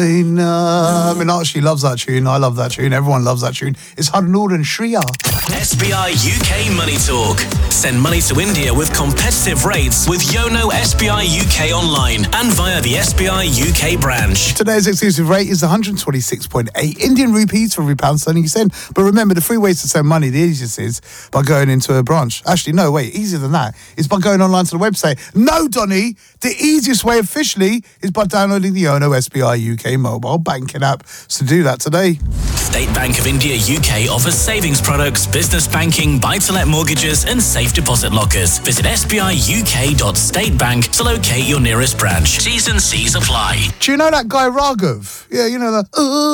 Meenakshi loves that tune. I love that tune. Everyone loves that tune. It's Harnoor and Shriya. SBI UK Money Talk. Send money to India with competitive rates with Yono SBI UK online and via the SBI UK branch. Today's exclusive rate is 126.8 Indian rupees for every pound sterling you send. But remember, the free ways to send money, the easiest is by going into a branch. Actually, no, wait, easier than that is by going online to the website. No, Donny, the easiest way officially is by downloading the Yono SBI UK mobile banking app. So do that today. State Bank of India UK offers savings products, business banking, buy-to-let mortgages and safe deposit lockers. Visit sbiuk.statebank to locate your nearest branch. T's and C's apply. Do you know that guy Raghav? Yeah, you know the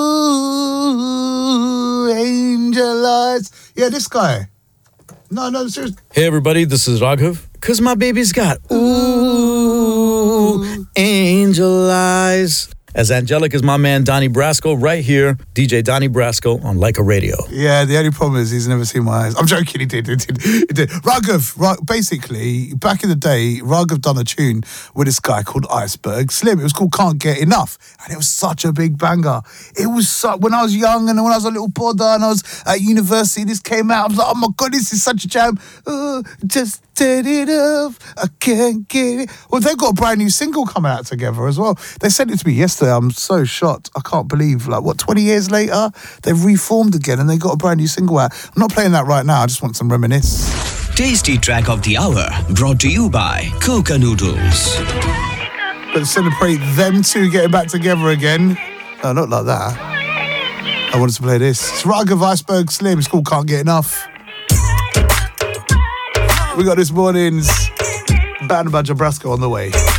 ooh, angel eyes. Yeah, this guy. No, seriously. Hey everybody, this is Raghav. Cause my baby's got ooh, angel eyes. As angelic as my man Donnie Brasco right here, DJ Donnie Brasco on Leica Radio. Yeah, the only problem is he's never seen my eyes. I'm joking, he did. Raghav, basically, back in the day, Raghav done a tune with this guy called Iceberg Slim. It was called Can't Get Enough. And it was such a big banger. It was when I was young and when I was a little podder and I was at university, this came out. I was like, oh my God, this is such a jam. Just turn it off. I can't get it. Well, they've got a brand new single coming out together as well. They sent it to me yesterday. I'm so shocked. I can't believe, 20 years later, they've reformed again and they got a brand new single out. I'm not playing that right now. I just want some reminisce. Tasty track of the hour brought to you by Coca Noodles. But to celebrate them two getting back together again. No, not like that. I wanted to play this. It's Raghav Iceberg Slim. It's called Can't Get Enough. We got this morning's Band Brasco on the way.